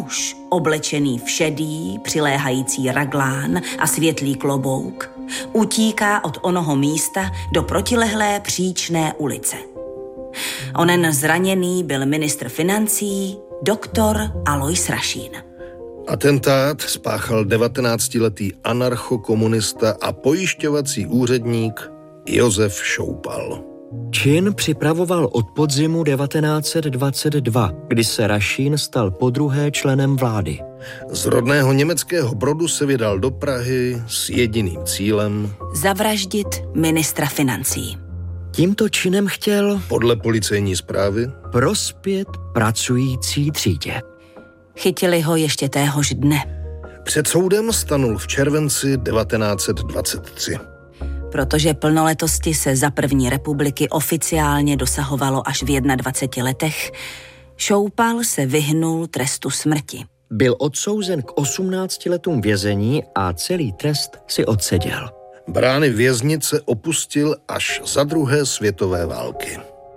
muž, oblečený v šedý, přiléhající raglán a světlý klobouk, utíká od onoho místa do protilehlé Příčné ulice. Onen zraněný byl ministr financí doktor Alois Rašín. Atentát spáchal 19letý anarchokomunista a pojišťovací úředník Josef Šoupal. Čin připravoval od podzimu 1922, kdy se Rašín stal podruhé členem vlády. Z rodného německého Brodu se vydal do Prahy s jediným cílem zavraždit ministra financí. Tímto činem chtěl, podle policejní zprávy, prospět pracující třídě. Chytili ho ještě téhož dne. Před soudem stanul v červenci 1923. Protože plnoletosti se za první republiky oficiálně dosahovalo až v 21 letech, Šoupal se vyhnul trestu smrti. Byl odsouzen k 18 letům vězení a celý trest si odseděl. Brány věznice opustil až za druhé světové války.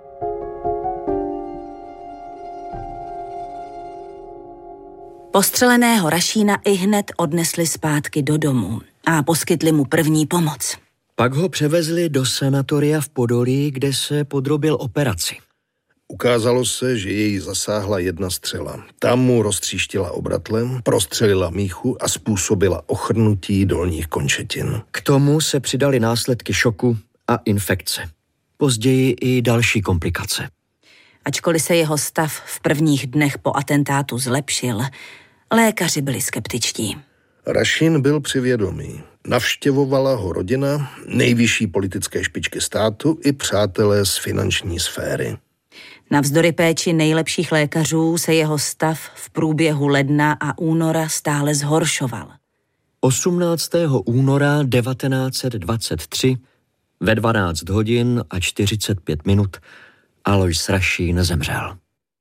Postřeleného Rašína ihned odnesli zpátky do domu a poskytli mu první pomoc. Pak ho převezli do sanatoria v Podolí, kde se podrobil operaci. Ukázalo se, že jej zasáhla jedna střela. Tam mu roztříštila obratlem, prostřelila míchu a způsobila ochrnutí dolních končetin. K tomu se přidaly následky šoku a infekce. Později i další komplikace. Ačkoliv se jeho stav v prvních dnech po atentátu zlepšil, lékaři byli skeptičtí. Rašín byl při vědomí. Navštěvovala ho rodina, nejvyšší politické špičky státu i přátelé z finanční sféry. Navzdory péči nejlepších lékařů se jeho stav v průběhu ledna a února stále zhoršoval. 18. února 1923 ve 12 hodin a 45 minut Alois Rašín zemřel.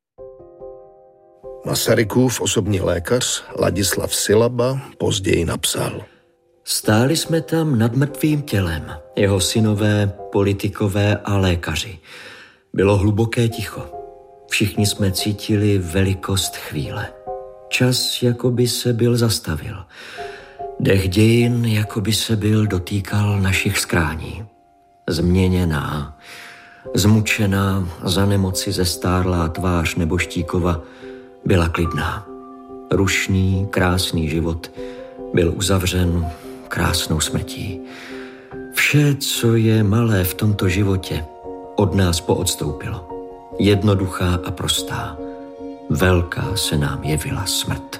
Masarykův osobní lékař Ladislav Silaba později napsal: Stáli jsme tam nad mrtvým tělem, jeho synové, politikové a lékaři. Bylo hluboké ticho. Všichni jsme cítili velikost chvíle. Čas jakoby se byl zastavil. Dech dějin jakoby se byl dotýkal našich skrání. Změněná, zmučená, za nemoci zestárlá tvář nebožtíkova byla klidná. Rušný, krásný život byl uzavřen krásnou smrtí. Vše, co je malé v tomto životě, od nás poodstoupilo. Jednoduchá a prostá. Velká se nám jevila smrt.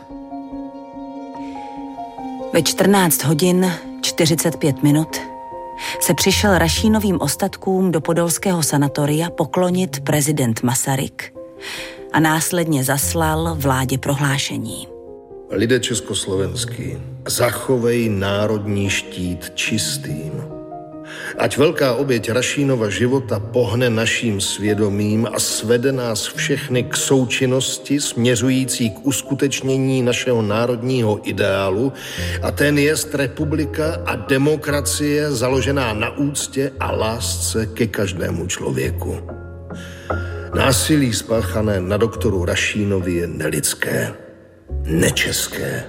Ve 14 hodin 45 minut se přišel Rašínovým ostatkům do podolského sanatoria poklonit prezident Masaryk a následně zaslal vládě prohlášení. Lidé československý, zachovej národní štít čistým. Ať velká oběť Rašínova života pohne naším svědomím a svede nás všechny k součinnosti směřující k uskutečnění našeho národního ideálu, a ten jest republika a demokracie založená na úctě a lásce ke každému člověku. Násilí spáchané na doktoru Rašínovi je nelidské, nečeské.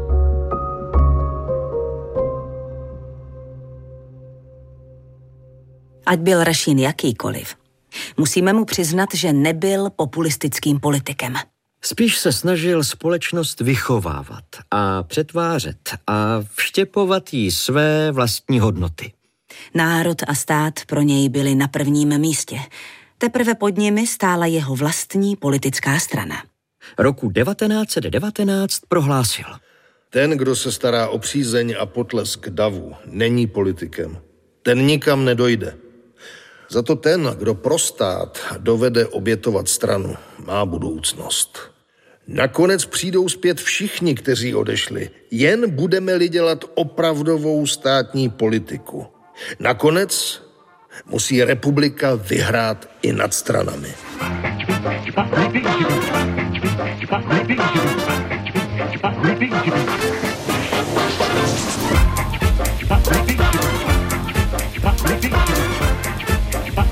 Ať byl Rašín jakýkoliv, musíme mu přiznat, že nebyl populistickým politikem. Spíš se snažil společnost vychovávat a přetvářet a vštěpovat jí své vlastní hodnoty. Národ a stát pro něj byli na prvním místě. Teprve pod nimi stála jeho vlastní politická strana. Roku 1919 prohlásil: Ten, kdo se stará o přízeň a potlesk davu, není politikem. Ten nikam nedojde. Za to ten, kdo pro stát dovede obětovat stranu, má budoucnost. Nakonec přijdou zpět všichni, kteří odešli. Jen budeme-li dělat opravdovou státní politiku. Nakonec musí republika vyhrát i nad stranami.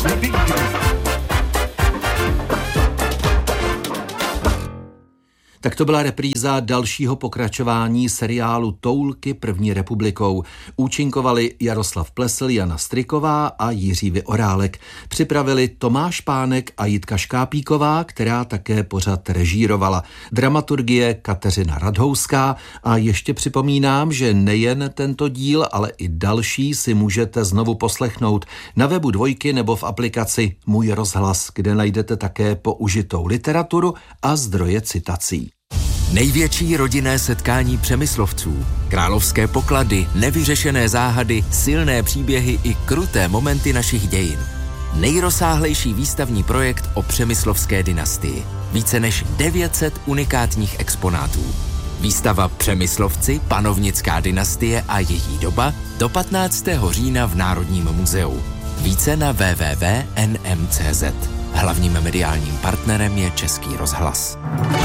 Tak Tak to byla repríza dalšího pokračování seriálu Toulky první republikou. Účinkovali Jaroslav Plesl, Jana Stryková a Jiří Vyorálek. Připravili Tomáš Pánek a Jitka Škápíková, která také pořad režírovala. Dramaturgie Kateřina Radhouská a ještě připomínám, že nejen tento díl, ale i další si můžete znovu poslechnout na webu Dvojky nebo v aplikaci Můj rozhlas, kde najdete také použitou literaturu a zdroje citací. Největší rodinné setkání Přemyslovců, královské poklady, nevyřešené záhady, silné příběhy i kruté momenty našich dějin. Nejrozsáhlejší výstavní projekt o přemyslovské dynastii. Více než 900 unikátních exponátů. Výstava Přemyslovci, panovnická dynastie a její doba do 15. října v Národním muzeu. Více na www.nm.cz. Hlavním mediálním partnerem je Český rozhlas.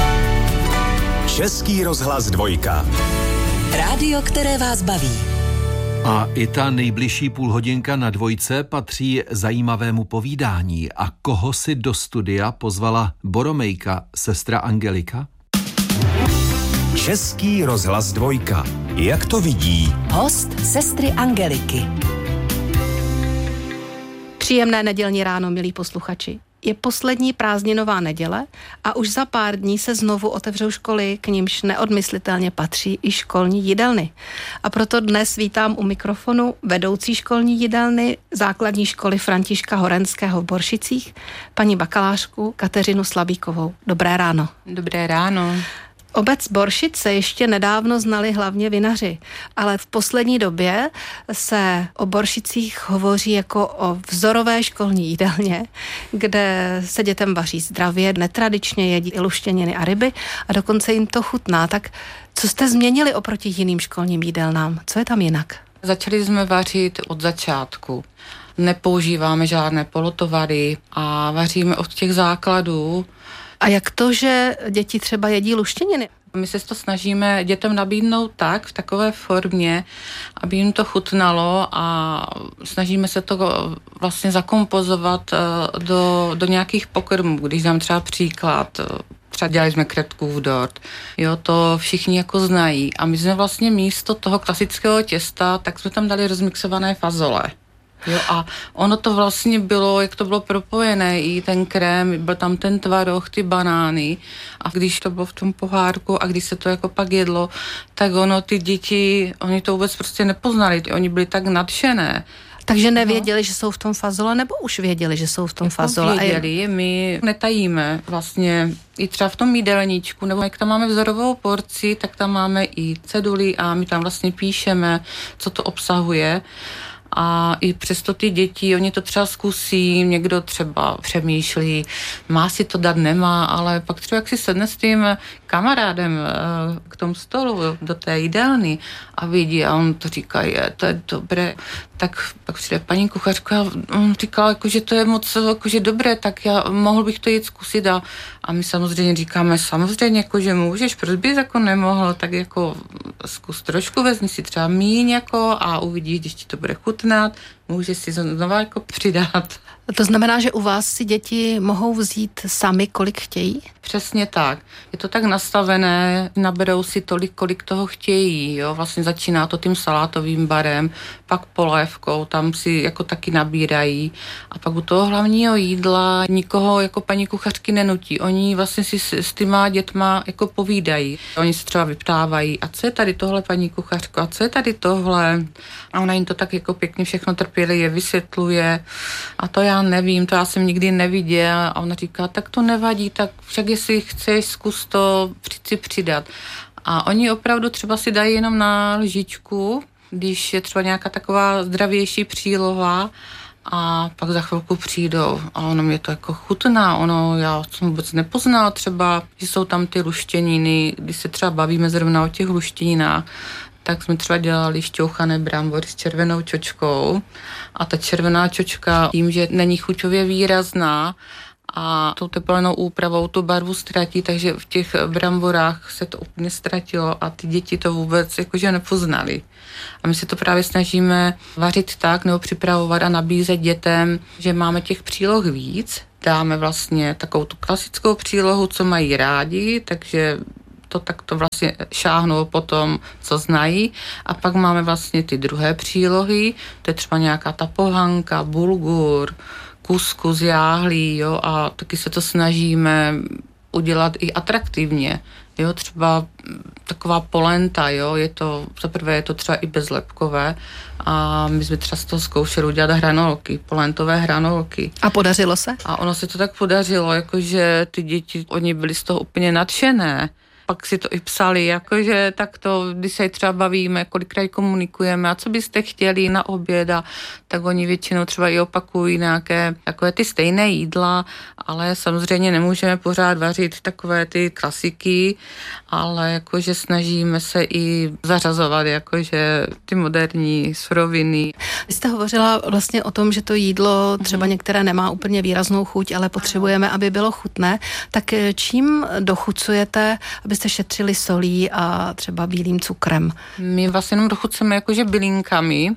Český rozhlas Dvojka. Rádio, které vás baví. A i ta nejbližší půlhodinka na Dvojce patří zajímavému povídání. A koho si do studia pozvala Boromejka, sestra Angelika? Český rozhlas Dvojka. Jak to vidí? Host sestry Angeliky. Příjemné nedělní ráno, milí posluchači. Je poslední prázdninová neděle a už za pár dní se znovu otevřou školy, k nimž neodmyslitelně patří i školní jídelny. A proto dnes vítám u mikrofonu vedoucí školní jídelny základní školy Františka Horenského v Boršicích, paní bakalářku Kateřinu Slabíkovou. Dobré ráno. Dobré ráno. Obec Boršice ještě nedávno znali hlavně vinaři, ale v poslední době se o Boršicích hovoří jako o vzorové školní jídelně, kde se dětem vaří zdravě, netradičně jedí i luštěniny a ryby a dokonce jim to chutná. Tak co jste změnili oproti jiným školním jídelnám? Co je tam jinak? Začali jsme vařit od začátku. Nepoužíváme žádné polotovary a vaříme od těch základů. A jak to, že děti třeba jedí luštěniny? My se to snažíme dětem nabídnout tak, v takové formě, aby jim to chutnalo a snažíme se to vlastně zakompozovat do nějakých pokrmů. Když dám třeba příklad, třeba dělali jsme kretkův dort, jo, to všichni jako znají. A my jsme vlastně místo toho klasického těsta, tak jsme tam dali rozmixované fazole. Jo, a ono to vlastně bylo, jak to bylo propojené, i ten krém, byl tam ten tvaroh, ty banány a když to bylo v tom pohárku a když se to jako pak jedlo, tak ono, ty děti, oni to vůbec prostě nepoznali, oni byli tak nadšené. Takže nevěděli, že jsou v tom fazole, nebo už věděli, že jsou v tom fazole? Věděli, my netajíme vlastně i třeba v tom jídelníčku, nebo jak tam máme vzorovou porci, tak tam máme i ceduly a my tam vlastně píšeme, co to obsahuje. A i přesto ty děti, oni to třeba zkusí, někdo třeba přemýšlí, má si to dát, nemá, ale pak třeba jak si sedne s tím kamarádem k tomu stolu do té jídelny a vidí a on to říká, to je dobré, tak pak přijde paní kuchařka a on říkal, jako, že to je moc že dobré, tak mohl bych to jít zkusit a my samozřejmě říkáme, samozřejmě, jako, že můžeš, proč bys jako nemohl, tak jako zkus trošku, vezmi si třeba míň jako, a uvidíš, když ti to bude chutnat, můžeš si znovu jako přidat. To znamená, že u vás si děti mohou vzít sami, kolik chtějí? Přesně tak. Je to tak nastavené, naberou si tolik, kolik toho chtějí. Jo? Vlastně začíná to tím salátovým barem, pak polévkou, tam si jako taky nabírají. A pak u toho hlavního jídla nikoho jako paní kuchařky nenutí. Oni vlastně si s těma dětma jako povídají. Oni se třeba vyptávají, a co je tady tohle, paní kuchařko, a co je tady tohle? A ona jim to tak jako pěkně všechno trpělivě vysvětluje. A to já nevím, to já jsem nikdy neviděla. A ona říká, tak to nevadí, tak však jestli chceš, zkus to si přidat. A oni opravdu třeba si dají jenom na lžičku, když je třeba nějaká taková zdravější příloha a pak za chvilku přijdou a ono mě to jako chutná, já jsem vůbec nepoznala třeba, že jsou tam ty luštěniny, když se třeba bavíme zrovna o těch luštěninách, tak jsme třeba dělali šťouchané brambory s červenou čočkou a ta červená čočka tím, že není chuťově výrazná a tou tepelnou úpravou tu barvu ztratí, takže v těch bramborách se to úplně ztratilo a ty děti to vůbec jakože nepoznali. A my se to právě snažíme vařit tak nebo připravovat a nabízet dětem, že máme těch příloh víc, dáme vlastně takovou tu klasickou přílohu, co mají rádi, takže to takto vlastně šáhnou po tom, co znají. A pak máme vlastně ty druhé přílohy, to je třeba nějaká ta pohanka, bulgur, kuskus jáhlý, jo, a taky se to snažíme udělat i atraktivně. Jo, třeba taková polenta, jo, zaprvé je to třeba i bezlepkové a my jsme třeba z toho zkoušeli udělat hranolky, polentové hranolky. A podařilo se? A ono se to tak podařilo, jakože ty děti, oni byli z toho úplně nadšené. Pak si to i psali, jakože takto, když se třeba bavíme, kolikrát komunikujeme a co byste chtěli na oběd, tak oni většinou třeba i opakují nějaké takové ty stejné jídla, ale samozřejmě nemůžeme pořád vařit takové ty klasiky, ale jakože snažíme se i zařazovat jakože ty moderní suroviny. Vy jste hovořila vlastně o tom, že to jídlo třeba některé nemá úplně výraznou chuť, ale potřebujeme, aby bylo chutné. Tak čím dochucujete, abyste šetřili solí a třeba bílým cukrem? My vlastně jenom dochucujeme jakože bylinkami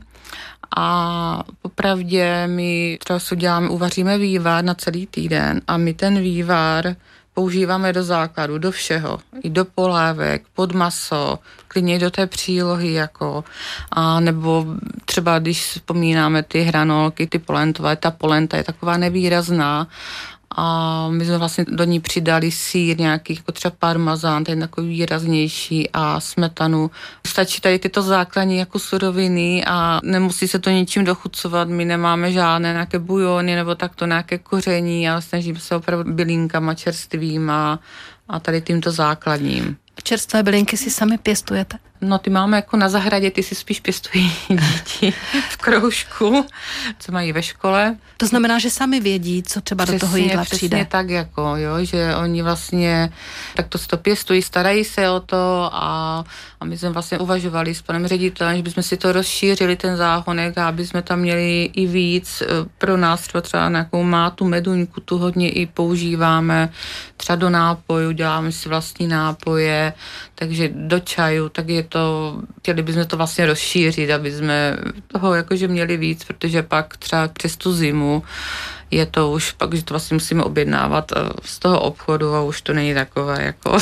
a popravdě my třeba si uvaříme vývar na celý týden a my ten vývar používáme do základu, do všeho, i do polévek, pod maso, klidně i do té přílohy, jako, a nebo třeba když vzpomínáme ty hranolky, ty polentové, ta polenta je taková nevýrazná a my jsme vlastně do ní přidali sýr nějaký, jako třeba parmazán, ten takový výraznější a smetanu. Stačí tady tyto základní jako suroviny a nemusí se to ničím dochucovat, my nemáme žádné nějaké bujony nebo takto nějaké koření, ale snažíme se opravdu bylinkama čerstvýma a tady tímto základním. Čerstvé bylinky si sami pěstujete? No, ty máme jako na zahradě, ty si spíš pěstují děti v kroužku, co mají ve škole. To znamená, že sami vědí, co třeba do toho jídla přijde. Přesně tak, jako, jo, že oni vlastně takto si to pěstují, starají se o to a my jsme vlastně uvažovali s panem ředitelem, že bychom si to rozšířili, ten záhonek, a aby jsme tam měli i víc pro nás, třeba nějakou mátu, meduňku, tu hodně i používáme, třeba do nápojů, děláme si vlastní nápoje, takže do čaju, tak je to, chtěli bychom to vlastně rozšířit, aby jsme toho jakože měli víc, protože pak třeba přes tu zimu je to už pak, že to vlastně musíme objednávat z toho obchodu a už to není takové jako...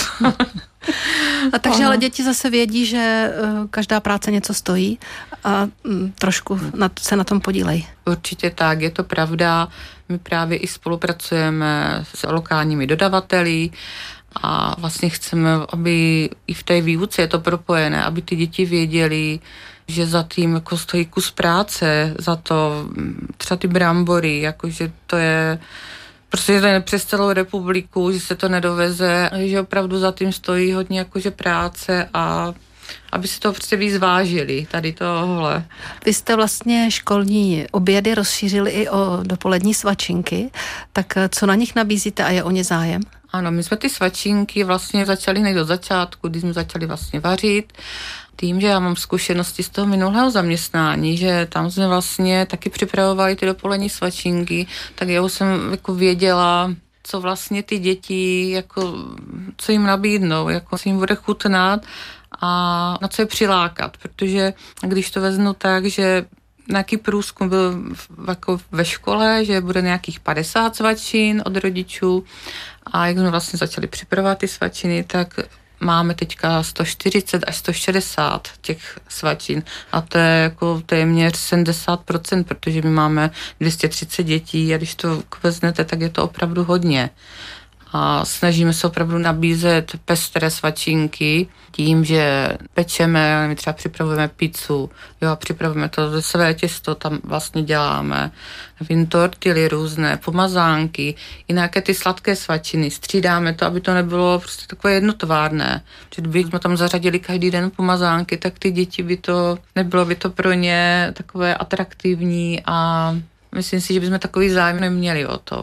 A takže ale děti zase vědí, že každá práce něco stojí a trošku se na tom podílejí. Určitě tak, je to pravda. My právě i spolupracujeme s lokálními dodavateli a vlastně chceme, aby i v té výuce je to propojené, aby ty děti věděli, že za tím jako stojí kus práce, za to třeba ty brambory, jakože to je prostě to je přes celou republiku, že se to nedoveze, že opravdu za tím stojí hodně jakože práce a aby si to prostě víc vážili, tady tohle. Vy jste vlastně školní obědy rozšířili i o dopolední svačinky, tak co na nich nabízíte a je o ně zájem? Ano, my jsme ty svačinky vlastně začali hned od začátku, když jsme začali vlastně vařit. Tím, že já mám zkušenosti z toho minulého zaměstnání, že tam jsme vlastně taky připravovali ty dopolední svačinky, tak já už jsem jako věděla, co vlastně ty děti, jako, co jim nabídnou, jako, co jim bude chutnat a na co je přilákat, protože když to vezmu tak, že nějaký průzkum byl jako ve škole, že bude nějakých 50 svačin od rodičů a jak jsme vlastně začali připravovat ty svačiny, tak máme teďka 140 až 160 těch svačin a to je jako téměř 70%, protože my máme 230 dětí a když to vezmete, tak je to opravdu hodně. A snažíme se opravdu nabízet pestré svačinky tím, že pečeme, my třeba připravujeme pizzu, jo, připravujeme to ze své těsto, tam vlastně děláme, nevím, tortily různé, pomazánky, i nějaké ty sladké svačiny, střídáme to, aby to nebylo prostě takové jednotvárné. Že kdybychom tam zařadili každý den pomazánky, tak ty děti nebylo by to pro ně takové atraktivní a myslím si, že bychom takový zájem neměli o to.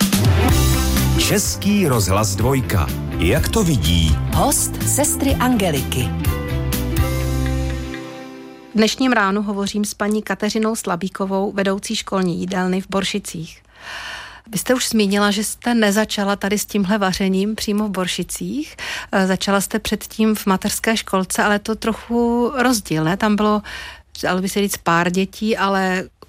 Český rozhlas 2. Jak to vidí? Host sestry Angeliky. V dnešním ránu hovořím s paní Kateřinou Slabíkovou, vedoucí školní jídelny v Boršicích. Vy jste už zmínila, že jste nezačala tady s tímhle vařením přímo v Boršicích. Začala jste předtím v mateřské školce, ale to trochu rozdíl, ne? Tam bylo, dalo by se říct, pár dětí, ale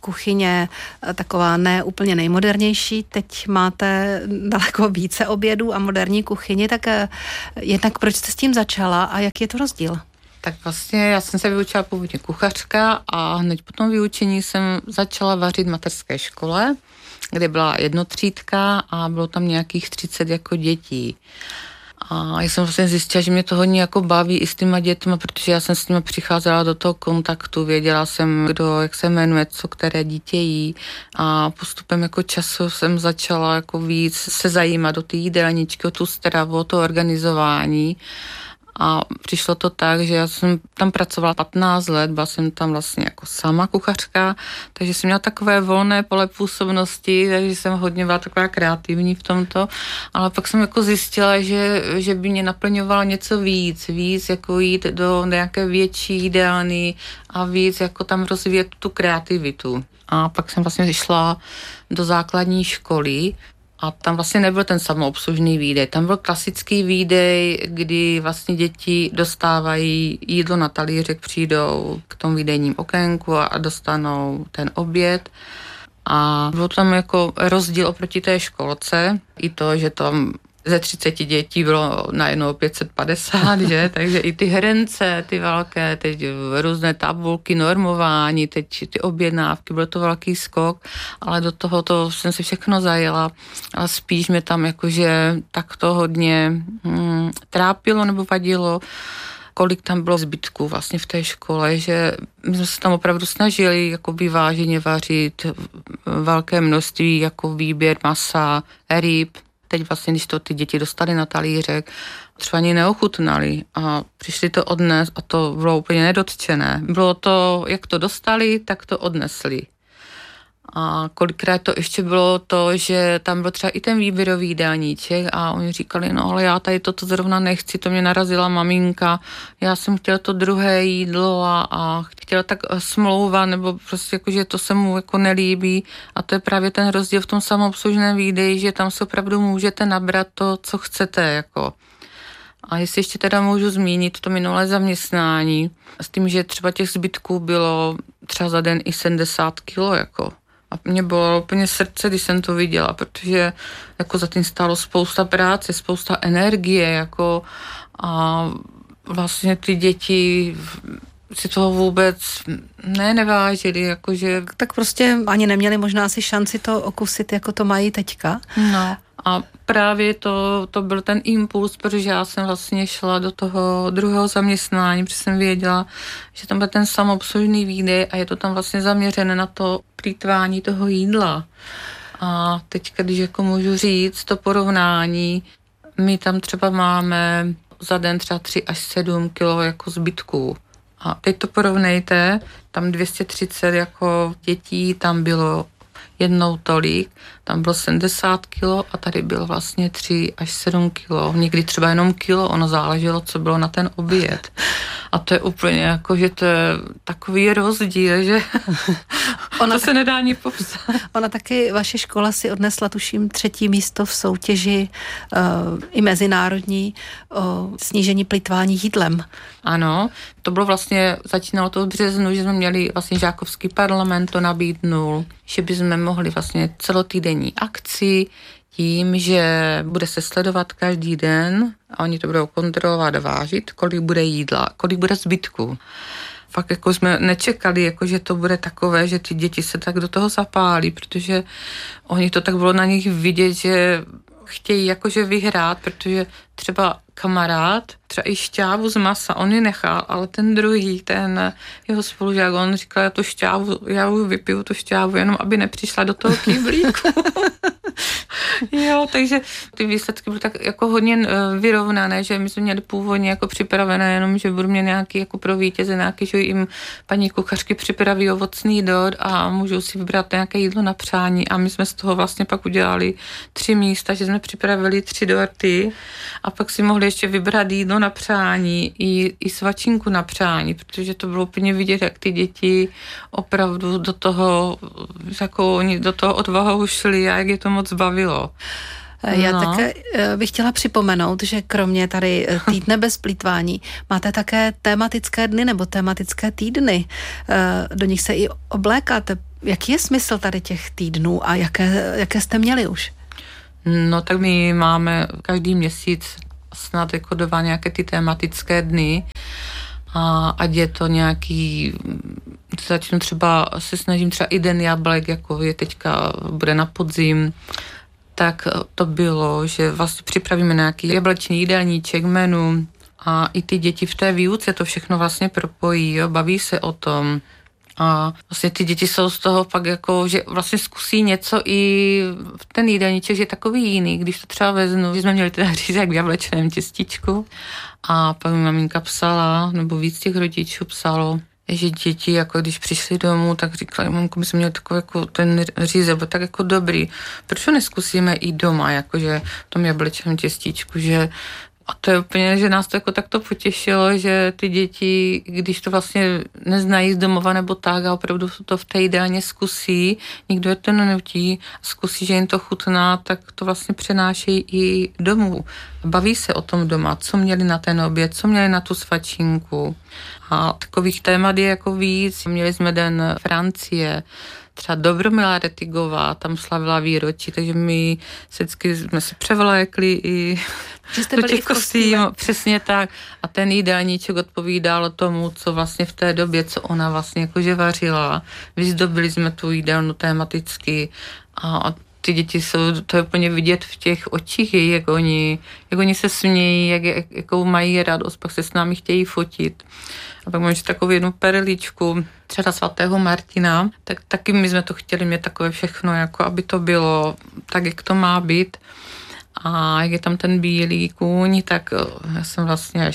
kuchyně taková ne úplně nejmodernější, teď máte daleko více obědů a moderní kuchyni, tak jednak proč jste s tím začala a jaký je to rozdíl? Tak vlastně já jsem se vyučila původně kuchařka a hned po tom vyučení jsem začala vařit v mateřské škole, kde byla jednotřídka a bylo tam nějakých 30 jako dětí. A já jsem vlastně zjistila, že mě to hodně jako baví i s těma dětma, protože já jsem s nimi přicházela do toho kontaktu, věděla jsem, kdo, jak se jmenuje, co které dítě jí a postupem jako času jsem začala jako víc se zajímat o ty jídelníčky, o tu stravu, o to organizování. A přišlo to tak, že já jsem tam pracovala 15 let, byla jsem tam vlastně jako sama kuchařka, takže jsem měla takové volné pole působnosti, takže jsem hodně byla taková kreativní v tomto, ale pak jsem jako zjistila, že by mě naplňovalo něco víc jako jít do nějaké větší jídelny a víc jako tam rozvíjet tu kreativitu. A pak jsem vlastně šla do základní školy, a tam vlastně nebyl ten samoobslužný výdej. Tam byl klasický výdej, kdy vlastně děti dostávají jídlo na talířek, přijdou k tomu výdejním okénku a dostanou ten oběd. A byl tam jako rozdíl oproti té školce. I to, že tam ze 30 dětí bylo najednou 550, že? Takže i ty hrnce, ty velké, teď různé tabulky, normování, teď ty objednávky, byl to velký skok, ale do toho jsem se všechno zajela, ale spíš mě tam jakože tak to hodně trápilo nebo vadilo, kolik tam bylo zbytků vlastně v té škole, že my jsme se tam opravdu snažili jako vyváženě vařit velké množství jako výběr masa, ryb. Teď vlastně, když to ty děti dostali na talířek, třeba ani neochutnali a přišli to odnes a to bylo úplně nedotčené. Bylo to, jak to dostali, tak to odnesli. A kolikrát to ještě bylo to, že tam byl třeba i ten výběrový jídelníček a oni říkali, no ale já tady toto zrovna nechci, to mě narazila maminka, já jsem chtěla to druhé jídlo a chtěla tak smlouvat, nebo prostě jako, že to se mu jako nelíbí a to je právě ten rozdíl v tom samoobslužném výdeji, že tam se opravdu můžete nabrat to, co chcete, jako. A jestli ještě teda můžu zmínit to minulé zaměstnání, s tím, že třeba těch zbytků bylo třeba za den i 70 kilo, jako. A mě bylo úplně srdce, když jsem to viděla, protože jako za tím stálo spousta práce, spousta energie, jako a vlastně ty děti si toho vůbec nevážili, jakože... Tak prostě ani neměli možná si šanci to okusit, jako to mají teďka. No a právě to byl ten impuls, protože já jsem vlastně šla do toho druhého zaměstnání, protože jsem věděla, že tam byl ten samoobslužný výdej a je to tam vlastně zaměřené na to plýtvání toho jídla. A teď, když jako můžu říct to porovnání, my tam třeba máme za den třeba 3 až 7 kilo jako zbytků. A teď to porovnejte, tam 230 jako dětí, tam bylo jednou tolik, tam bylo 70 kilo a tady bylo vlastně 3 až 7 kilo. Někdy třeba jenom kilo, ono záleželo, co bylo na ten oběd. A to je úplně jako, že to je takový rozdíl, že to se nedá ani popsat. Ona taky, vaše škola si odnesla, tuším, 3. místo v soutěži i mezinárodní o snížení plýtvání jídlem. Ano, to bylo vlastně, začínalo to v březnu, že jsme měli vlastně žákovský parlament, to nabídnul, že bychom mohli vlastně celotýdenní akci tím, že bude se sledovat každý den a oni to budou kontrolovat a vážit, kolik bude jídla, kolik bude zbytku. Fakt jako jsme nečekali, jako že to bude takové, že ty děti se tak do toho zapálí, protože oni to tak bylo na nich vidět, že chtějí jakože vyhrát, protože třeba kamarád, třeba i šťávu z masa, on ji nechal, ale ten druhý, ten jeho spolužák, on říkal, já vypiju tu šťávu, jenom aby nepřišla do toho kyblíku. Jo, takže ty výsledky byly tak jako hodně vyrovnané, že my jsme měli původně jako připravené, jenom že budu mě nějaký jako pro vítěze, nějaký, že jim paní kuchařky připraví ovocný dort a můžou si vybrat nějaké jídlo na přání a my jsme z toho vlastně pak udělali 3 místa, že jsme připravili 3 dorty a pak si mohli ještě vybrat jídlo na přání i svačinku na přání, protože to bylo úplně vidět, jak ty děti opravdu do toho, jako oni do toho odvahou šli a jak je to moc bavilo. Já také bych chtěla připomenout, že kromě tady týdne bez plýtvání máte také tematické dny nebo tematické týdny. Do nich se i oblékáte. Jaký je smysl tady těch týdnů a jaké jste měli už? No tak my máme každý měsíc snad jako 2 nějaké ty tematické dny a ať je to nějaký, začnu třeba, se snažím třeba i den jablek, jako je teďka, bude na podzim, tak to bylo, že vlastně připravíme nějaký jablečný jídelníček, menu a i ty děti v té výuce to všechno vlastně propojí, jo, baví se o tom. A vlastně ty děti jsou z toho pak jako, že vlastně zkusí něco i ten jídelníček, že je takový jiný, když to třeba veznu, že jsme měli teda řízek v jablečném těstičku a pak mi maminka psala, nebo víc těch rodičů psalo, že děti, jako když přišli domů, tak říkali, mamko, my jsme měli takový jako ten řízek, byl tak jako dobrý, proč ho neskusíme i doma, jakože v tom jablečném těstičku, že a to je úplně, že nás to jako takto potěšilo, že ty děti, když to vlastně neznají z domova nebo tak a opravdu to v té jídelně zkusí, nikdo je to nenutí, zkusí, že jim to chutná, tak to vlastně přenášejí i domů. Baví se o tom doma, co měli na ten oběd, co měli na tu svačinku. A takových témat je jako víc. Měli jsme den Francie, třeba Dobromila Retigová, tam slavila výročí, takže my vždycky jsme se převlékli i do těch kostýmů. Přesně tak. A ten jídelníček odpovídal tomu, co vlastně v té době, co ona vlastně jakože vařila. Vyzdobili jsme tu jídelnu tematicky a ty děti jsou, to je úplně vidět v těch očích, jak oni se smějí, jakou mají radost, pak se s námi chtějí fotit. A pak mám ještě takovou jednu perličku, třeba svatého Martina, tak taky my jsme to chtěli mít takové všechno, jako aby to bylo tak, jak to má být. A jak je tam ten bílý kůň, tak já jsem vlastně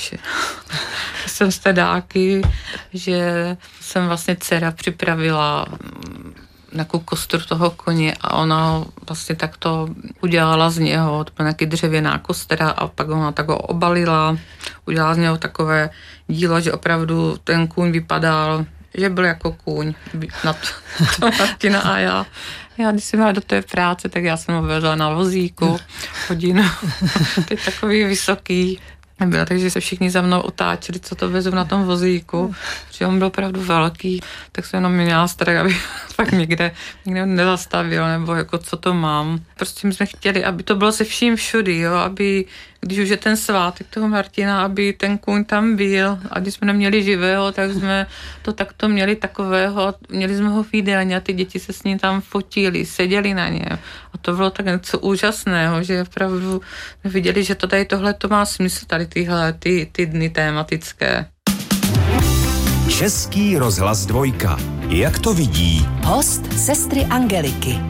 jsem z tedáky, že jsem vlastně dcera připravila nějakou kostru toho koně a ona vlastně takto udělala z něho, to byla nějaký dřevěná kostra a pak ona tak ho obalila, udělala z něho takové dílo, že opravdu ten kůň vypadal, že byl jako kůň na to Martina a já, když jsem měla do té práce, tak já jsem ho vezla na vozíku hodinu, teď takový vysoký. Byla, takže se všichni za mnou otáčeli, co to vezu na tom vozíku, že on byl opravdu velký, tak jsem jenom měla strach, aby pak někde nezastavil, nebo jako co to mám. Prostě my jsme chtěli, aby to bylo se vším všudy, jo, aby, když už je ten svátek toho Martina, aby ten kůň tam byl a když jsme neměli živého, tak jsme to takto měli takového, měli jsme ho v jídelně a ty děti se s ním tam fotili, seděli na něm. A to bylo tak něco úžasného, že opravdu viděli, že tohle to má smysl, tady tyhle ty dny tématické. Český rozhlas 2. Jak to vidí? Host sestry Angeliky.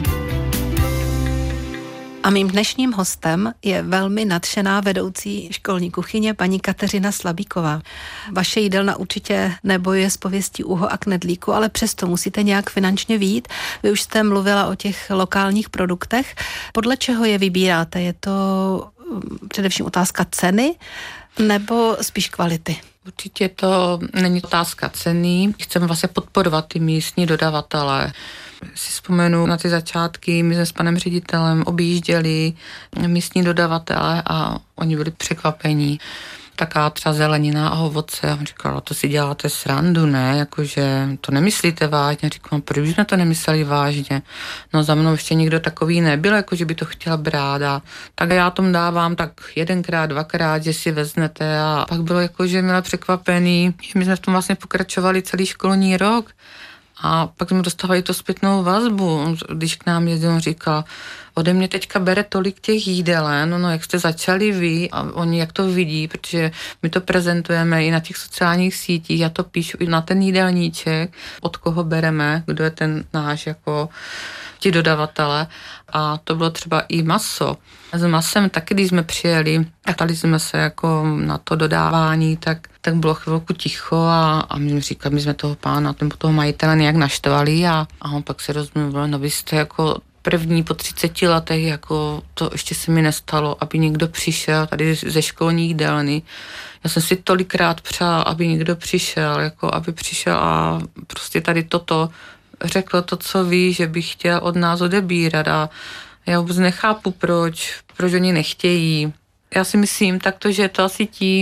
A mým dnešním hostem je velmi nadšená vedoucí školní kuchyně paní Kateřina Slabíková. Vaše jídelna určitě nebojuje s pověstí Uho a Knedlíku, ale přesto musíte nějak finančně vyjít. Vy už jste mluvila o těch lokálních produktech. Podle čeho je vybíráte? Je to především otázka ceny nebo spíš kvality? Určitě to není otázka ceny. Chceme vlastně podporovat ty místní dodavatele. Si vzpomenu na ty začátky, my jsme s panem ředitelem objížděli místní dodavatele a oni byli překvapení. Taká třeba zelenina a ovoce. On říkal, to si děláte srandu, ne? Jakože to nemyslíte vážně. Říkám, proč jsme to nemysleli vážně? No za mnou ještě nikdo takový nebyl, jakože by to chtěl brát. A tak já tomu dávám tak 1krát, 2krát, že si vezmete. A pak bylo jakože milé překvapený. My jsme v tom vlastně pokračovali celý školní rok. A pak jsme dostávali tu zpětnou vazbu, když k nám jezdil, on říkal, ode mě teďka bere tolik těch jídelen, no jak jste začali vy a oni jak to vidí, protože my to prezentujeme i na těch sociálních sítích, já to píšu i na ten jídelníček, od koho bereme, kdo je ten náš jako ti dodavatele a to bylo třeba i maso. S masem taky, když jsme přijeli a ptali jsme se jako na to dodávání, tak bylo chvilku ticho a my říkali, my jsme toho pána nebo toho majitele nějak naštvali a on pak se rozmluvil, no vy jste jako první po 30 letech, jako to ještě se mi nestalo, aby někdo přišel tady ze školní jídelny. Já jsem si tolikrát přál, aby někdo přišel, jako aby přišel a prostě tady toto řekl to, co ví, že by chtěl od nás odebírat a já vůbec nechápu, proč oni nechtějí. Já si myslím takto, že je to asi tím,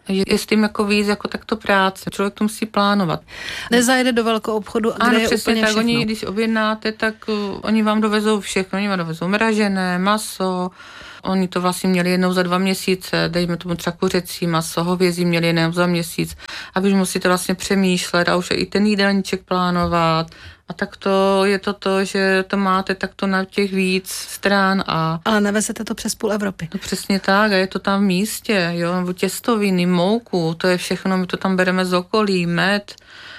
Je s tím jako víc jako takto práce. Člověk to musí plánovat. Nezajede do velkou obchodu, kde ano, je přesně úplně tak. všechno. Oni, když objednáte, tak oni vám dovezou všechno. Oni vám dovezou mražené, maso. Oni to vlastně měli jednou za 2 měsíce, dejme tomu třeba kuřecí maso, hovězí měli jednou za měsíc. A vy musíte vlastně přemýšlet a už i ten jídelníček plánovat. A tak to je to, že to máte takto na těch víc stran. Ale nevezete to přes půl Evropy. No přesně tak, a je to tam v místě, jo, nebo těstoviny, mouku, to je všechno, my to tam bereme z okolí, med,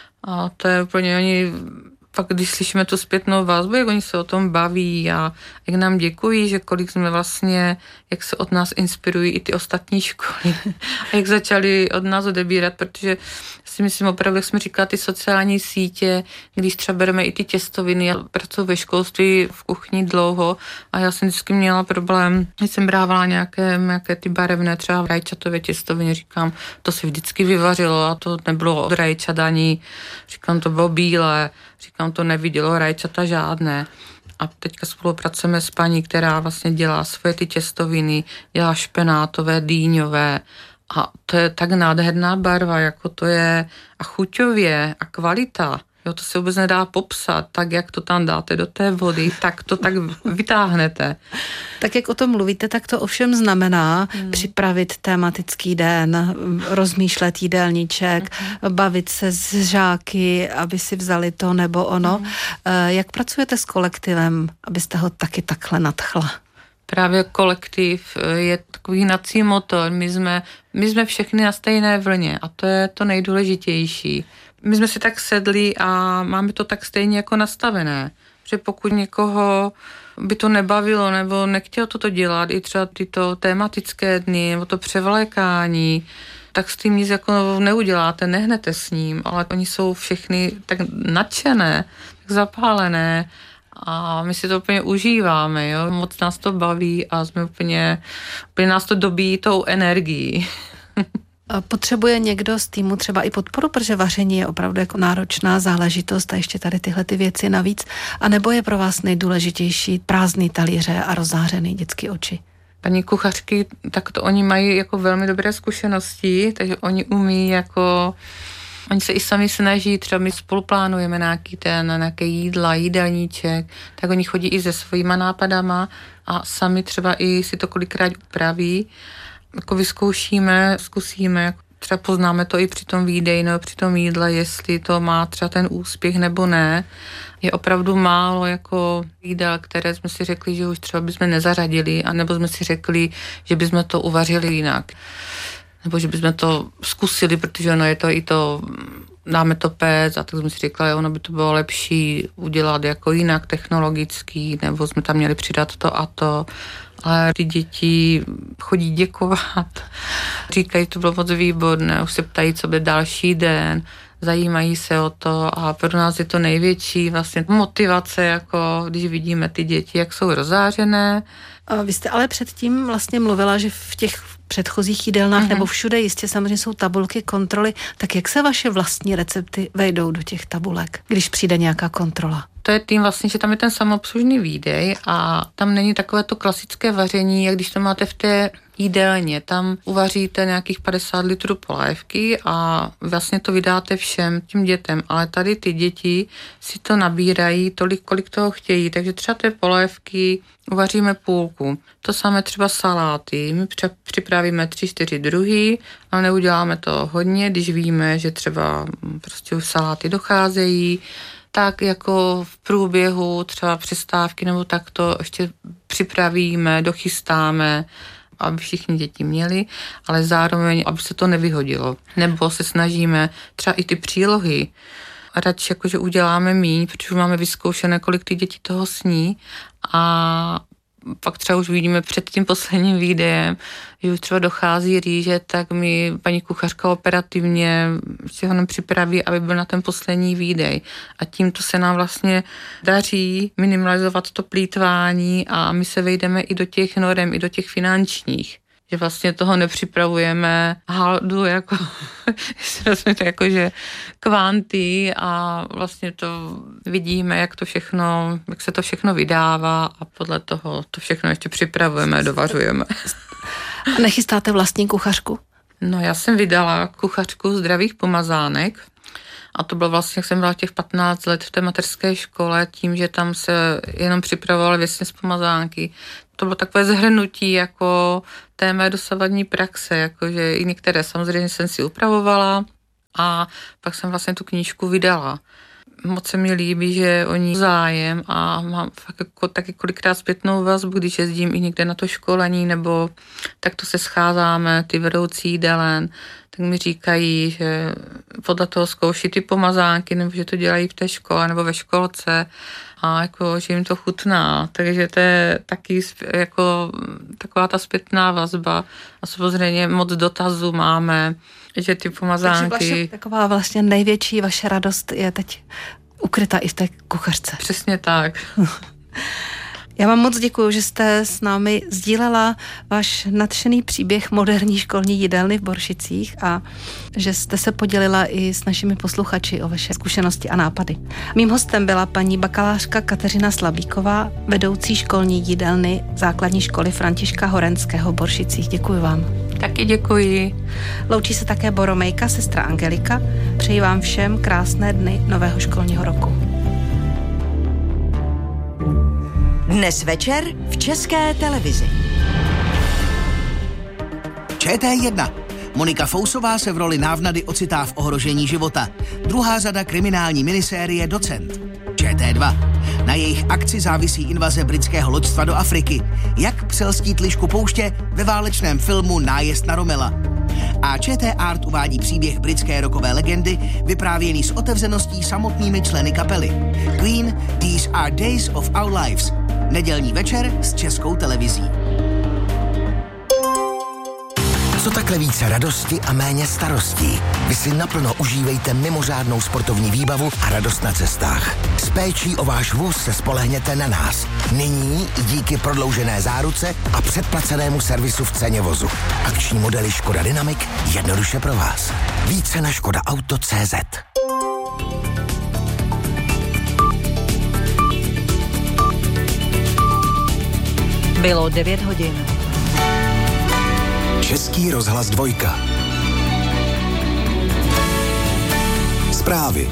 a to je úplně oni, pak když slyšíme tu zpětnou vazbu, jak oni se o tom baví a jak nám děkují, že kolik jsme vlastně, jak se od nás inspirují i ty ostatní školy a jak začali od nás odebírat, protože si myslím opravdu, jak jsme říkali, ty sociální sítě, když třeba bereme i ty těstoviny, já pracuji ve školství v kuchyni dlouho a já jsem vždycky měla problém, když jsem brávala nějaké ty barevné, třeba rajčatové těstoviny, říkám, to se vždycky vyvařilo a to nebylo od rajčat ani, říkám, to bylo bílé, říkám, to nevidělo rajčata žádné. A teďka spolupracujeme s paní, která vlastně dělá svoje ty těstoviny, dělá špenátové, dýňové a to je tak nádherná barva, jako to je a chuťově a kvalita. Jo, to se vůbec nedá popsat, tak jak to tam dáte do té vody, tak to tak vytáhnete. Tak jak o tom mluvíte, tak to ovšem znamená připravit tematický den, rozmýšlet jídelníček, bavit se s žáky, aby si vzali to nebo ono. Jak pracujete s kolektivem, abyste ho taky takhle nadchla? Právě kolektiv je takový hnací motor. My jsme všechny na stejné vlně a to je to nejdůležitější. My jsme si tak sedli a máme to tak stejně jako nastavené, že pokud někoho by to nebavilo nebo nechtěl toto dělat, i třeba tyto tematické dny nebo to převlékání, tak s tím nic jako neuděláte, nehnete s ním, ale oni jsou všechny tak nadšené, tak zapálené a my si to úplně užíváme, jo? Moc nás to baví a jsme úplně nás to dobíjí tou energií. Potřebuje někdo z týmu třeba i podporu, protože vaření je opravdu jako náročná záležitost a ještě tady tyhle ty věci navíc, anebo je pro vás nejdůležitější prázdný talíře a rozzářený dětský oči? Paní kuchařky, tak to oni mají jako velmi dobré zkušenosti, takže oni umí jako, oni se i sami snaží, třeba my spoluplánujeme nějaké jídla, jídelníček, tak oni chodí i se svýma nápadama a sami třeba i si to kolikrát upraví. Jako vyzkoušíme, zkusíme, jako třeba poznáme to i při tom výdeji nebo při tom jídle, jestli to má třeba ten úspěch nebo ne. Je opravdu málo jako jídel, které jsme si řekli, že už třeba bychom nezařadili, anebo jsme si řekli, že bychom to uvařili jinak. Nebo že bychom to zkusili, protože ono je to i to, dáme to péct a tak jsme si řekli, ono by to bylo lepší udělat jako jinak technologický, nebo jsme tam měli přidat to a to. Ale ty děti chodí děkovat, říkají, to bylo moc výborné, už se ptají, co bude další den, zajímají se o to a pro nás je to největší vlastně motivace, jako když vidíme ty děti, jak jsou rozzářené. Vy jste ale předtím vlastně mluvila, že v těch předchozích jídelnách nebo všude jistě samozřejmě jsou tabulky kontroly, tak jak se vaše vlastní recepty vejdou do těch tabulek, když přijde nějaká kontrola? To je tím vlastně, že tam je ten samoobslužný výdej a tam není takové to klasické vaření, jak když to máte v té jídelně. Tam uvaříte nějakých 50 litrů polévky a vlastně to vydáte všem těm dětem, ale tady ty děti si to nabírají tolik, kolik toho chtějí, takže třeba té polévky uvaříme půlku. To samé třeba saláty. My připravíme 3-4 druhy, ale neuděláme to hodně, když víme, že třeba prostě už saláty docházejí, tak jako v průběhu třeba přestávky nebo tak to ještě připravíme, dochystáme, aby všichni děti měli, ale zároveň, aby se to nevyhodilo. Nebo se snažíme třeba i ty přílohy radši jakože uděláme míň, protože už máme vyzkoušené, kolik ty děti toho sní a pak třeba už vidíme před tím posledním výdejem, že už třeba dochází rýže, tak mi paní kuchařka operativně si ho připraví, aby byl na ten poslední výdej. A tímto se nám vlastně daří minimalizovat to plýtvání a my se vejdeme i do těch norem, i do těch finančních. Že vlastně toho nepřipravujeme haldu jako, jakože kvanty a vlastně to vidíme, jak se to všechno vydává a podle toho to všechno ještě připravujeme, dovařujeme. A nechystáte vlastní kuchařku? No, já jsem vydala kuchařku zdravých pomazánek a to bylo vlastně, jak jsem byla těch 15 let v té mateřské škole, tím, že tam se jenom připravovaly věcně z pomazánky. To bylo takové zhrnutí jako té mé dosavadní praxe, jakože i některé samozřejmě jsem si upravovala a pak jsem vlastně tu knížku vydala. Moc se mi líbí, že oni zájem a mám fakt jako taky kolikrát zpětnou vazbu, když jezdím i někde na to školení, nebo tak to se scházáme, ty vedoucí jídelen, tak mi říkají, že podle toho zkouší ty pomazánky, nebo že to dělají v té škole nebo ve školce a jako, že jim to chutná. Takže to je taky jako taková ta zpětná vazba a samozřejmě moc dotazů máme, že ty pomazánky... Takže taková vlastně největší vaše radost je teď ukryta i v té kuchařce. Přesně tak. Já vám moc děkuju, že jste s námi sdílela váš nadšený příběh moderní školní jídelny v Boršicích a že jste se podělila i s našimi posluchači o vaše zkušenosti a nápady. Mým hostem byla paní bakalářka Kateřina Slabíková, vedoucí školní jídelny základní školy Františka Horenského v Boršicích. Děkuji vám. Taky děkuji. Loučí se také Boromejka, sestra Angelika. Přeji vám všem krásné dny nového školního roku. Dnes večer v České televizi. ČT1. Monika Fousová se v roli návnady ocitá v ohrožení života. Druhá řada kriminální minisérie Docent. ČT2. Na jejich akci závisí invaze britského loďstva do Afriky. Jak přelstít lišku pouště ve válečném filmu Nájezd na Romela. A ČT Art uvádí příběh britské rockové legendy, vyprávěný s otevřeností samotnými členy kapely. Queen, These Are Days of Our Lives. Nedělní večer s Českou televizí. Co takhle více radosti a méně starostí? Vy si naplno užívejte mimořádnou sportovní výbavu a radost na cestách. S péčí o váš vůz se spolehněte na nás. Nyní i díky prodloužené záruce a předplacenému servisu v ceně vozu. Akční modely Škoda Dynamic jednoduše pro vás. Více na škodaauto.cz. Bylo 9 hodin. Český rozhlas 2. Zprávy.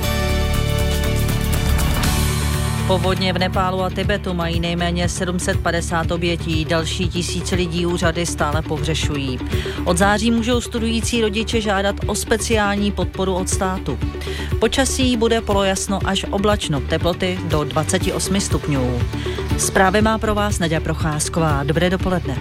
Povodně v Nepálu a Tibetu mají nejméně 750 obětí, další tisíce lidí úřady stále pohřešují. Od září můžou studující rodiče žádat o speciální podporu od státu. Počasí bude polojasno až oblačno, teploty do 28 stupňů. Zprávy má pro vás Naďa Procházková. Dobré dopoledne.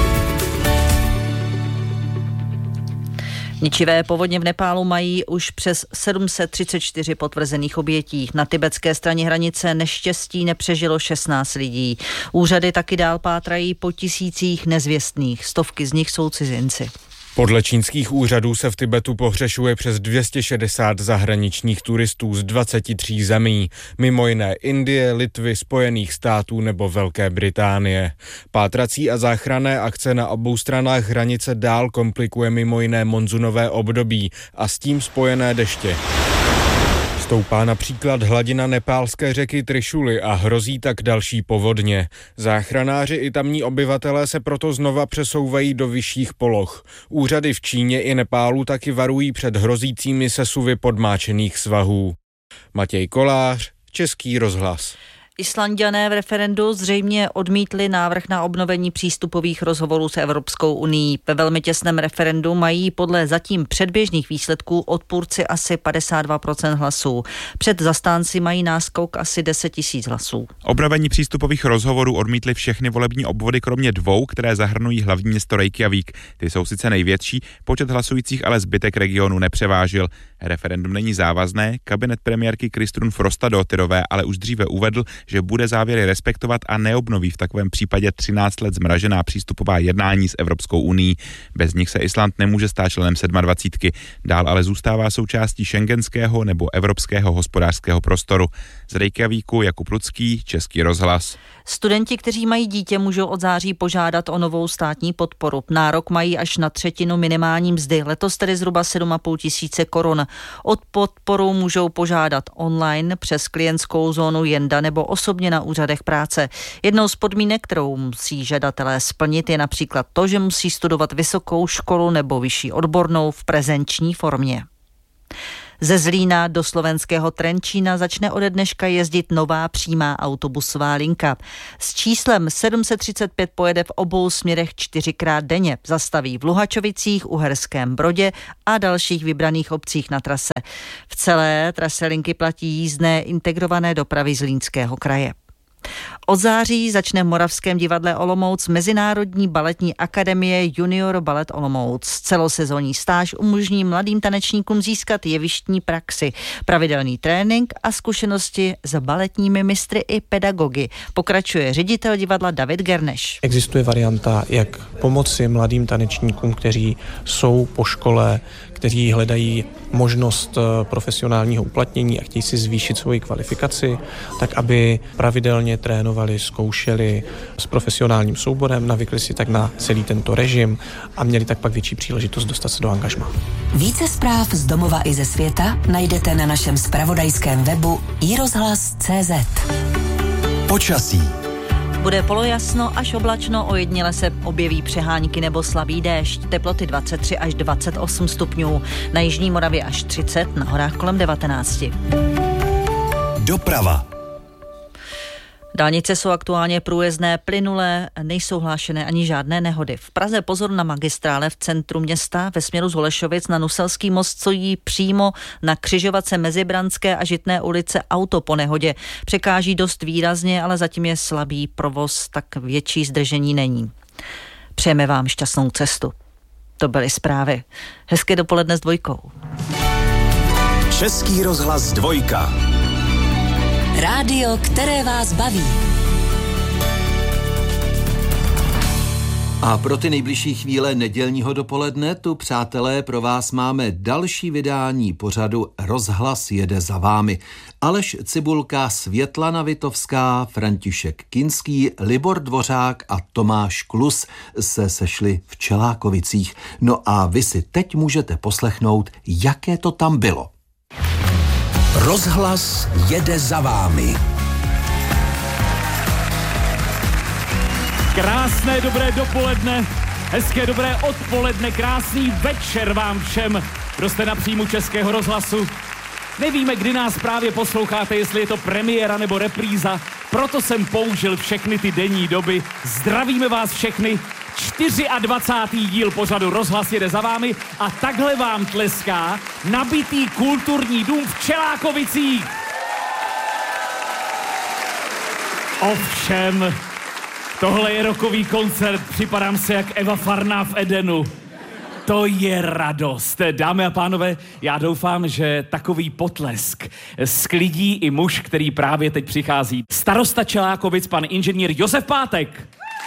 Ničivé povodně v Nepálu mají už přes 734 potvrzených obětí. Na tibetské straně hranice neštěstí nepřežilo 16 lidí. Úřady taky dál pátrají po tisících nezvěstných. Stovky z nich jsou cizinci. Podle čínských úřadů se v Tibetu pohřešuje přes 260 zahraničních turistů z 23 zemí, mimo jiné Indie, Litvy, Spojených států nebo Velké Británie. Pátrací a záchranné akce na obou stranách hranice dál komplikuje mimo jiné monzunové období a s tím spojené deště. Stoupá například hladina nepálské řeky Trišuly a hrozí tak další povodně. Záchranáři i tamní obyvatelé se proto znova přesouvají do vyšších poloh. Úřady v Číně i Nepálu taky varují před hrozícími sesuvy podmáčených svahů. Matěj Kolář, Český rozhlas. Islanďané v referendu zřejmě odmítli návrh na obnovení přístupových rozhovorů s Evropskou unií. Ve velmi těsném referendu mají podle zatím předběžných výsledků odpůrci asi 52% hlasů. Před zastánci mají náskok asi 10 000 hlasů. Obnovení přístupových rozhovorů odmítly všechny volební obvody kromě 2, které zahrnují hlavní město Reykjavík. Ty jsou sice největší, počet hlasujících ale zbytek regionu nepřevážil. Referendum není závazné, kabinet premiérky Kristrún Frostadóttirové ale už dříve uvedl, že bude závěry respektovat a neobnoví v takovém případě 13 let zmražená přístupová jednání s Evropskou unií. Bez nich se Island nemůže stát členem 27. Dál ale zůstává součástí schengenského nebo evropského hospodářského prostoru. Z Reykjavíku Jakub Lucký, Český rozhlas. Studenti, kteří mají dítě, můžou od září požádat o novou státní podporu. Nárok mají až na 1/3 minimální mzdy, letos tedy zhruba 7 500 korun. Od podporu můžou požádat online přes klientskou zónu Jenda nebo osobně na úřadech práce. Jednou z podmínek, kterou musí žadatelé splnit, je například to, že musí studovat vysokou školu nebo vyšší odbornou v prezenční formě. Ze Zlína do slovenského Trenčína začne ode dneška jezdit nová přímá autobusová linka. S číslem 735 pojede v obou směrech 4krát denně. Zastaví v Luhačovicích, Uherském Brodě a dalších vybraných obcích na trase. V celé trase linky platí jízdné integrované dopravy Zlínského kraje. Od září začne v Moravském divadle Olomouc Mezinárodní baletní akademie Junior Ballet Olomouc. Celosezónní stáž umožní mladým tanečníkům získat jevištní praxi, pravidelný trénink a zkušenosti s baletními mistry i pedagogy. Pokračuje ředitel divadla David Gerneš. Existuje varianta, jak pomoci mladým tanečníkům, kteří jsou po škole, kteří hledají možnost profesionálního uplatnění a chtějí si zvýšit svoji kvalifikaci, tak aby pravidelně trénovali, zkoušeli s profesionálním souborem, navykli si tak na celý tento režim a měli tak pak větší příležitost dostat se do angažmá. Více zpráv z domova i ze světa najdete na našem zpravodajském webu iRozhlas.cz. Počasí. Bude polojasno až oblačno, ojediněle se objeví přehánky nebo slabý déšť. Teploty 23 až 28 stupňů. Na jižní Moravě až 30, na horách kolem 19. Doprava. Dálnice jsou aktuálně průjezdné, plynulé, nejsou hlášené ani žádné nehody. V Praze pozor na magistrále v centru města ve směru z Holešovic na Nuselský most stojí přímo na křižovatce Mezibranské a Žitné ulice auto po nehodě. Překáží dost výrazně, ale zatím je slabý provoz, tak větší zdržení není. Přejeme vám šťastnou cestu. To byly zprávy. Hezké dopoledne s Dvojkou. Český rozhlas Dvojka. Rádio, které vás baví. A pro ty nejbližší chvíle nedělního dopoledne tu, přátelé, pro vás máme další vydání pořadu Rozhlas jede za vámi. Aleš Cibulka, Světlana Vitovská, František Kinský, Libor Dvořák a Tomáš Klus se sešli v Čelákovicích. No a vy si teď můžete poslechnout, jaké to tam bylo. Rozhlas jede za vámi. Krásné dobré dopoledne, hezké dobré odpoledne, krásný večer vám všem, kdo jste na příjmu Českého rozhlasu. Nevíme, kdy nás právě posloucháte, jestli je to premiéra nebo repríza, proto jsem použil všechny ty denní doby. Zdravíme vás všechny, 24. díl pořadu Rozhlas jede za vámi a takhle vám tleská nabitý kulturní dům v Čelákovicích. Ovšem, tohle je rockový koncert, připadám se jak Eva Farná v Edenu. To je radost. Dámy a pánové, já doufám, že takový potlesk sklidí i muž, který právě teď přichází. Starosta Čelákovic, pan inženýr Josef Pátek.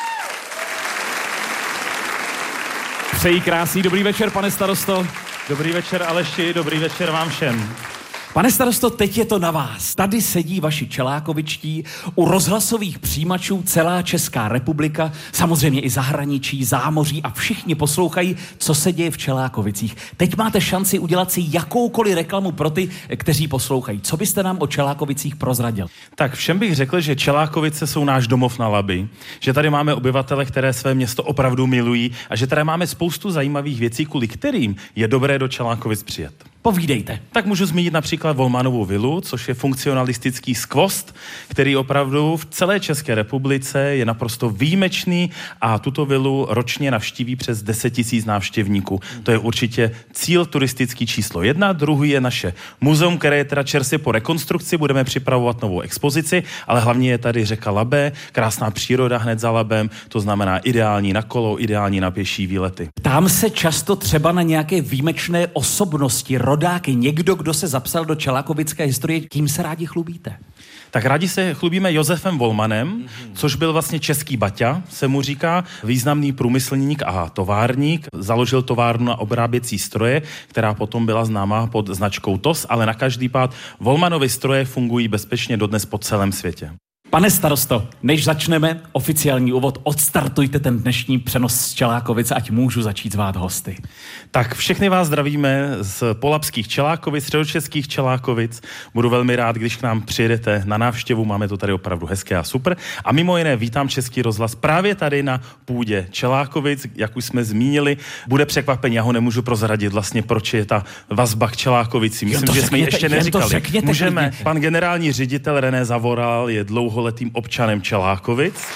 Přeji krásný dobrý večer, pane starosto. Dobrý večer, Aleši, dobrý večer vám všem. Pane starosto, teď je to na vás. Tady sedí vaši čelákovičtí, u rozhlasových přijímačů celá Česká republika, samozřejmě i zahraničí, zámoří a všichni poslouchají, co se děje v Čelákovicích. Teď máte šanci udělat si jakoukoliv reklamu pro ty, kteří poslouchají. Co byste nám o Čelákovicích prozradil? Tak všem bych řekl, že Čelákovice jsou náš domov na Labi, že tady máme obyvatele, které své město opravdu milují a že tady máme spoustu zajímavých věcí, kvůli kterým je dobré do Čelákovic přijet. Povídejte. Tak můžu zmínit například Volmanovou vilu, což je funkcionalistický skvost, který opravdu v celé České republice je naprosto výjimečný a tuto vilu ročně navštíví přes 10 000 návštěvníků. To je určitě cíl turistický číslo 1. Druhý je naše muzeum, které je teda čerstvě po rekonstrukci, budeme připravovat novou expozici, ale hlavně je tady řeka Labe, krásná příroda hned za Labem, to znamená ideální na kolo, ideální na pěší výlety. Ptám se často třeba na nějaké výjimečné osobnosti, rodáky, někdo, kdo se zapsal do čelákovické historie, kým se rádi chlubíte? Tak rádi se chlubíme Josefem Volmanem, což byl vlastně český Baťa, se mu říká, významný průmyslník a továrník. Založil továrnu na obráběcí stroje, která potom byla známá pod značkou TOS, ale na každý pád Volmanovy stroje fungují bezpečně dodnes po celém světě. Pane starosto, než začneme oficiální úvod, odstartujte ten dnešní přenos z Čelákovic, ať můžu začít zvát hosty. Tak všechny vás zdravíme z polabských Čelákovic, středočeských Čelákovic. Budu velmi rád, když k nám přijedete na návštěvu, máme to tady opravdu hezké a super. A mimo jiné vítám Český rozhlas právě tady na půdě Čelákovic, jak už jsme zmínili. Bude překvapení, já ho nemůžu prozradit vlastně, proč je ta vazba k Čelákovicím. Myslím, že jsme ji ještě neříkali. Můžeme. Pan generální ředitel René Zavoral je dlouholetým občanem Čelákovic.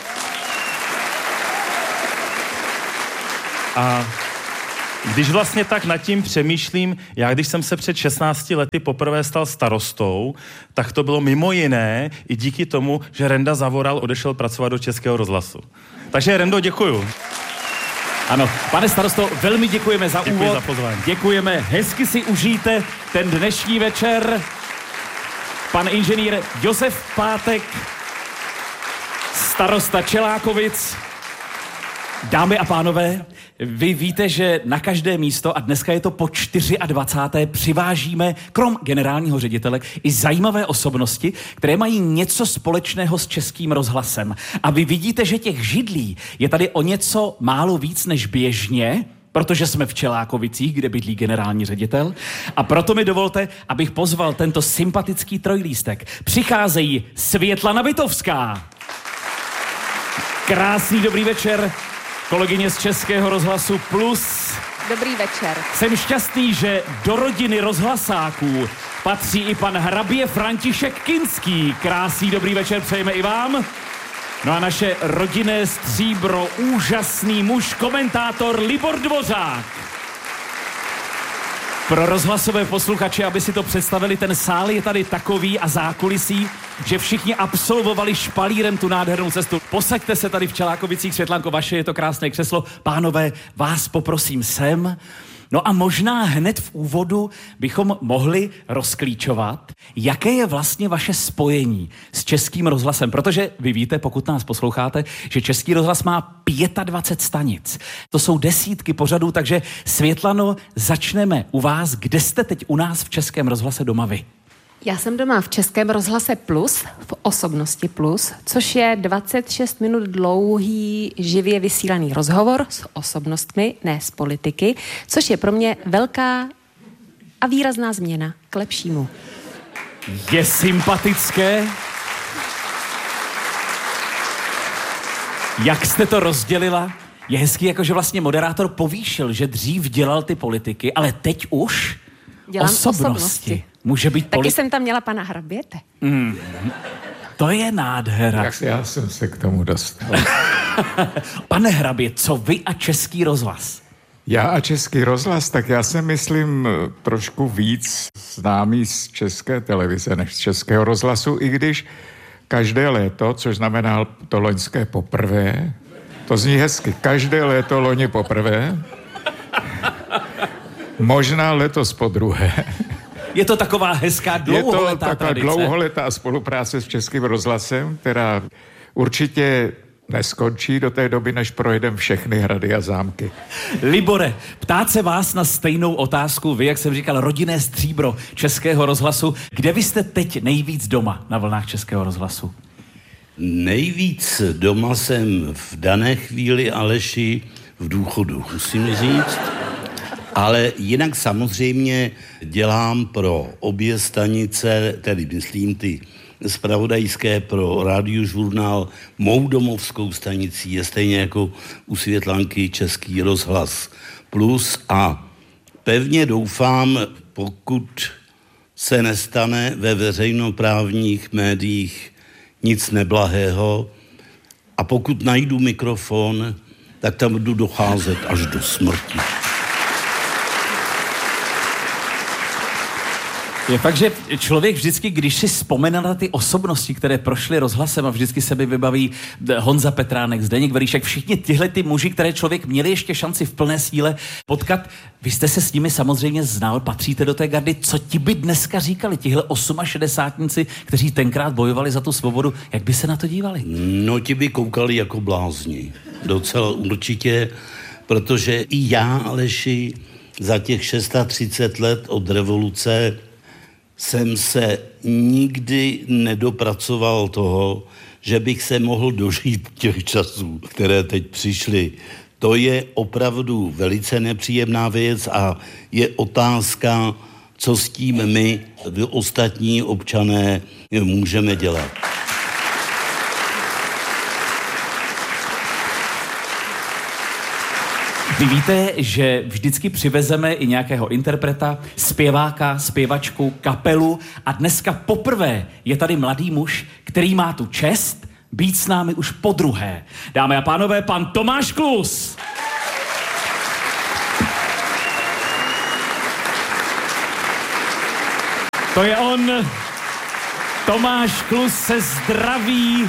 A když vlastně tak nad tím přemýšlím, já když jsem se před 16 lety poprvé stal starostou, tak to bylo mimo jiné i díky tomu, že Renda Zavoral odešel pracovat do Českého rozhlasu. Takže Rendo, děkuju. Ano, pane starosto, velmi děkujeme za Děkuji úvod. za pozvání. Děkujeme, hezky si užijte ten dnešní večer. Pan inženýr Josef Pátek, starosta Čelákovic. Dámy a pánové, vy víte, že na každé místo, a dneska je to po 24. přivážíme, krom generálního ředitele, i zajímavé osobnosti, které mají něco společného s Českým rozhlasem. A vy vidíte, že těch židlí je tady o něco málo víc než běžně, protože jsme v Čelákovicích, kde bydlí generální ředitel. A proto mi dovolte, abych pozval tento sympatický trojlístek. Přicházejí Světlana Vitovská. Krásný dobrý večer, kolegyně z Českého rozhlasu Plus. Dobrý večer. Jsem šťastný, že do rodiny rozhlasáků patří i pan hrabě František Kinský. Krásný dobrý večer přejeme i vám. No a naše rodinné stříbro, úžasný muž, komentátor Libor Dvořák. Pro rozhlasové posluchače, aby si to představili, ten sál je tady takový a zákulisí, že všichni absolvovali špalírem tu nádhernou cestu. Posaďte se tady v Čelákovicích, Světlanko, vaše je to krásné křeslo. Pánové, vás poprosím sem. No a možná hned v úvodu bychom mohli rozklíčovat, jaké je vlastně vaše spojení s Českým rozhlasem. Protože vy víte, pokud nás posloucháte, že Český rozhlas má 25 stanic. To jsou desítky pořadů, takže Světlano, začneme u vás. Kde jste teď u nás v Českém rozhlase doma vy? Já jsem doma v Českém rozhlase Plus, v Osobnosti Plus, což je 26 minut dlouhý živě vysílaný rozhovor s osobnostmi, ne s politiky, což je pro mě velká a výrazná změna k lepšímu. Je sympatické. Jak jste to rozdělila? Je hezký, jakože vlastně moderátor povýšil, že dřív dělal ty politiky, ale teď už dělám osobnosti. Může být taky jsem tam měla pana hraběte. To je nádhera. Jak já jsem se k tomu dostal. Pane hrabě, co vy a Český rozhlas? Já a Český rozhlas, tak já jsem myslím trošku víc známý z České televize než z Českého rozhlasu, i když každé léto, což znamená to loňské poprvé, to zní hezky, každé léto loni poprvé, možná letos podruhé. Je to taková hezká dlouholetá tradice. Je to taková dlouholetá spolupráce s Českým rozhlasem, která určitě neskončí do té doby, než projedeme všechny hrady a zámky. Libore, ptát se vás na stejnou otázku, vy, jak jsem říkal, rodinné stříbro Českého rozhlasu. Kde vy jste teď nejvíc doma na vlnách Českého rozhlasu? Nejvíc doma jsem v dané chvíli, Aleši, v důchodu, musím říct. Ale jinak samozřejmě dělám pro obě stanice, tedy myslím ty zpravodajské, pro Radiožurnál, mou domovskou stanicí je stejně jako u Světlanky Český rozhlas Plus a pevně doufám, pokud se nestane ve veřejnoprávních médiích nic neblahého a pokud najdu mikrofon, tak tam budu docházet až do smrti. Je fakt, že člověk vždycky, když si vzpomene na ty osobnosti, které prošly rozhlasem a vždycky se mi vybaví Honza Petránek, Zdeněk Veríšek, všichni tyhle ty muži, které člověk měli ještě šanci v plné síle potkat. Vy jste se s nimi samozřejmě znal, patříte do té gardy. Co ti by dneska říkali, tihle 68-tníci, kteří tenkrát bojovali za tu svobodu, jak by se na to dívali? No, ti by koukali jako blázni. Docela určitě, protože i já, Aleši, za těch 630 let od revoluce jsem se nikdy nedopracoval toho, že bych se mohl dožít těch časů, které teď přišly. To je opravdu velice nepříjemná věc a je otázka, co s tím my, ostatní občané, můžeme dělat. Vy víte, že vždycky přivezeme i nějakého interpreta, zpěváka, zpěvačku, kapelu a dneska poprvé je tady mladý muž, který má tu čest být s námi už podruhé. Dámy a pánové, pan Tomáš Klus. To je on. Tomáš Klus se zdraví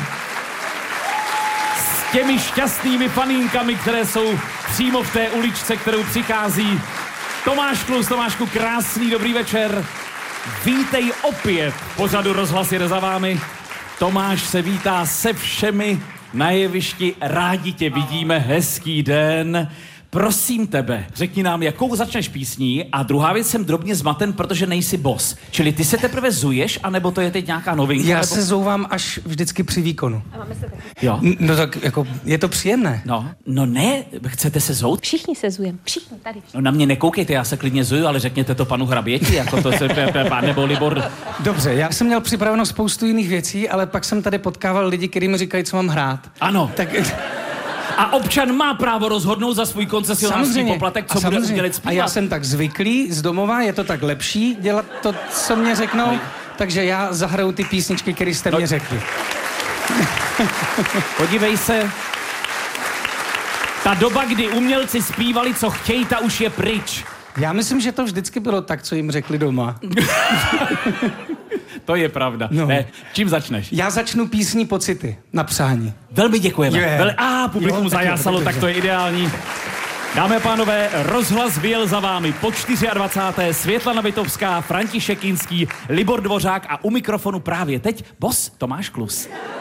s těmi šťastnými fanínkami, které jsou přímo v té uličce, kterou přichází. Tomáš Klus, Tomášku, krásný dobrý večer. Vítej opět v pořadu Rozhlas jede za vámi. Tomáš se vítá se všemi na jevišti. Rádi tě vidíme, hezký den. Prosím tebe, řekni nám, jakou začneš písní, a druhá věc, jsem drobně zmaten, protože nejsi boss. Čili ty se teprve zuješ, anebo to je teď nějaká novinka? Já nebo... se zouvám až vždycky při výkonu. A máme se taky. Jo. No tak jako, je to příjemné. No ne, chcete se zout? Všichni se zujeme, všichni tady. No na mě nekoukejte, já se klidně zuju, ale řekněte to panu hraběti, jako to se pán nebo Libor. Dobře, já jsem měl připraveno spoustu jiných věcí, ale pak jsem tady potkával lidi, kteří mi říkají, co mám hrát. Ano. Tak... A občan má právo rozhodnout za svůj koncesionářský poplatek, co bude udělat zpívat. A já jsem tak zvyklý z domova, je to tak lepší dělat to, co mě řeknou, takže já zahraju ty písničky, které jste mě řekli. Podívej se, ta doba, kdy umělci zpívali, co chtějí, ta už je pryč. Já myslím, že to vždycky bylo tak, co jim řekli doma. To je pravda. No. Ne, čím začneš? Já začnu písní Pocity na přání. Velmi děkujeme. Publikum zajásalo, tak to je ideální. Dámy a pánové, Rozhlas vyjel za vámi po 24. Světlana Vitovská, František Kinský, Libor Dvořák a u mikrofonu právě teď boss Tomáš Klus.